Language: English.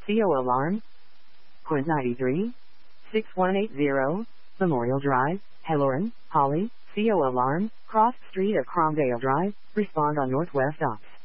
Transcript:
CO alarm. Quint 93. 6180. Memorial Drive, Halloran, Holly, CO alarm, cross street at Cromdale Drive, respond on Northwest Ops.